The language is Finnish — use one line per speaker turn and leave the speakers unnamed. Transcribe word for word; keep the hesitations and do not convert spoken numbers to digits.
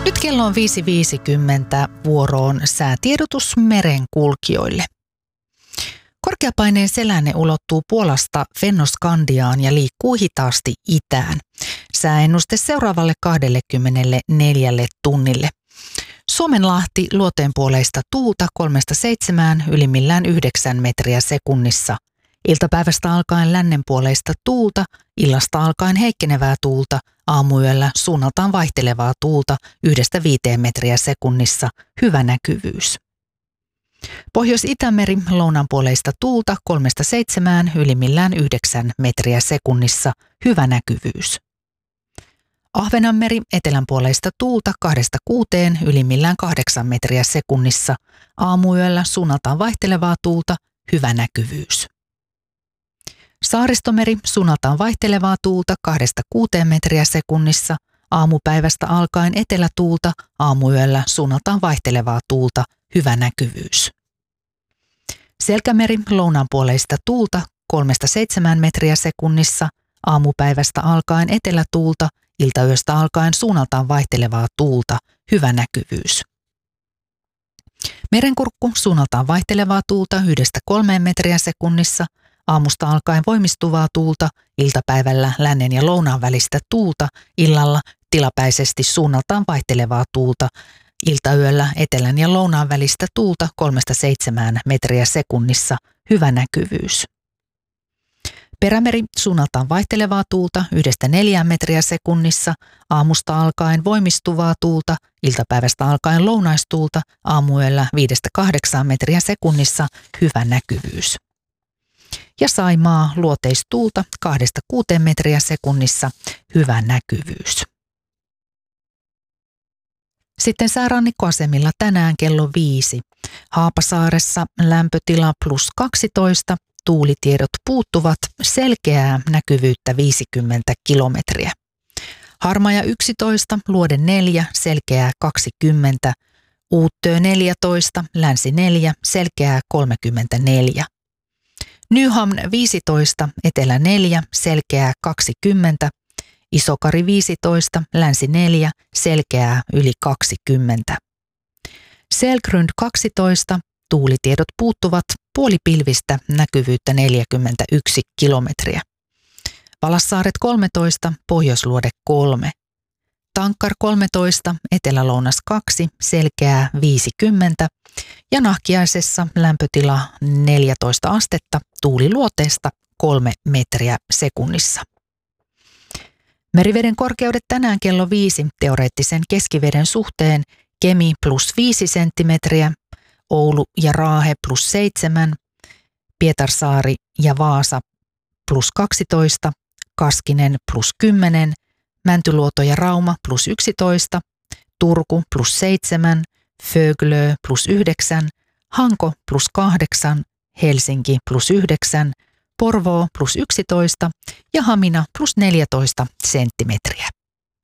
Nyt kello on viisi viisikymmentä, vuoroon säätiedotus merenkulkijoille. Korkeapaineen selänne ulottuu Puolasta Fennoskandiaan ja liikkuu hitaasti itään. Sääennuste seuraavalle kaksikymmentäneljä tunnille. Suomenlahti luoteenpuoleista tuulta kolmesta seitsemään, ylimmillään yhdeksän metriä sekunnissa. Iltapäivästä alkaen lännenpuoleista tuulta, illasta alkaen heikkenevää tuulta, aamuyöllä suunnaltaan vaihtelevaa tuulta yhdestä viiteen metriä sekunnissa, hyvä näkyvyys. Pohjois-Itämeri lounaanpuoleista tuulta kolmesta seitsemään, ylimmillään yhdeksän metriä sekunnissa, hyvä näkyvyys. Ahvenanmeri etelänpuoleista tuulta kahdesta kuuteen, ylimmillään kahdeksan metriä sekunnissa, aamuyöllä suunnaltaan vaihtelevaa tuulta, hyvä näkyvyys. Saaristomeri suunnaltaan vaihtelevaa tuulta kahdesta kuuteen metriä sekunnissa, aamupäivästä alkaen etelätuulta, aamuyöllä suunnaltaan vaihtelevaa tuulta, hyvä näkyvyys. Selkämeri lounaanpuoleista tuulta kolmesta seitsemään metriä sekunnissa, aamupäivästä alkaen etelätuulta, iltayöstä alkaen suunnaltaan vaihtelevaa tuulta, hyvä näkyvyys. Merenkurkku suunnaltaan vaihtelevaa tuulta yhdestä kolmeen metriä sekunnissa, aamusta alkaen voimistuvaa tuulta, iltapäivällä lännen ja lounaan välistä tuulta, illalla tilapäisesti suunnaltaan vaihtelevaa tuulta, iltayöllä etelän ja lounaan välistä tuulta kolmesta seitsemään metriä sekunnissa, hyvä näkyvyys. Perämeri suunnaltaan vaihtelevaa tuulta yhdestä neljään metriä sekunnissa, aamusta alkaen voimistuvaa tuulta, iltapäivästä alkaen lounaistuulta, aamuyöllä viidestä kahdeksaan metriä sekunnissa, hyvä näkyvyys. Ja Saimaa luoteistuulta kahdesta kuuteen metriä sekunnissa, hyvä näkyvyys. Sitten säärannikkoasemilla tänään kello viisi. Haapasaaressa lämpötila plus kaksitoista, tuulitiedot puuttuvat, selkeää näkyvyyttä viisikymmentä kilometriä. Harmaja yksitoista, Luode neljä, selkeää kaksikymmentä, Uuttöö neljätoista, Länsi neljä, selkeää kolmekymmentäneljä. Nyhamn viisitoista, Etelä neljä, selkeää kaksikymmentä, Isokari viisitoista, Länsi neljä, selkeää yli kaksikymmentä. Selgrund kaksitoista, tuulitiedot puuttuvat, puolipilvistä, näkyvyyttä neljäkymmentäyksi kilometriä. Valassaaret kolmetoista, Pohjoisluode kolme. Tankkar kolmetoista, Etelä-Lounas kaksi, selkeää viisikymmentä. Ja Nahkiaisessa lämpötila neljätoista astetta, tuuli luoteesta kolme metriä sekunnissa. Meriveden korkeudet tänään kello viisi, teoreettisen keskiveden suhteen Kemi plus viisi senttimetriä, Oulu ja Raahe plus seitsemän, Pietarsaari ja Vaasa plus kaksitoista, Kaskinen plus kymmenen, Mäntyluoto ja Rauma plus yksitoista, Turku plus seitsemän, Föglö plus yhdeksän, Hanko plus kahdeksan, Helsinki plus yhdeksän, Porvoo plus yksitoista ja Hamina plus neljätoista senttimetriä.